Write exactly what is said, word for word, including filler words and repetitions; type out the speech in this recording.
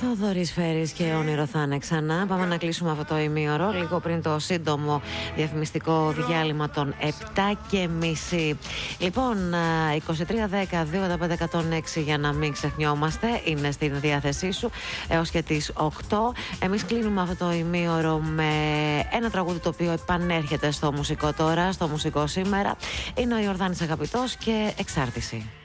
Θοδωρής Φέρης και όνειρο θα είναι ξανά. Πάμε να κλείσουμε αυτό το ημίωρο λίγο πριν το σύντομο διαφημιστικό διάλειμμα των επτά και μισή. Λοιπόν, είκοσι τρία δέκα δύο πέντε εκατό έξι για να μην ξεχνιόμαστε, είναι στην διάθεσή σου έως και τις οκτώ. Εμείς κλείνουμε αυτό το ημίωρο με ένα τραγούδι το οποίο επανέρχεται στο μουσικό τώρα, στο μουσικό σήμερα. Είναι ο Ιορδάνης Αγαπητός και Εξάρτηση.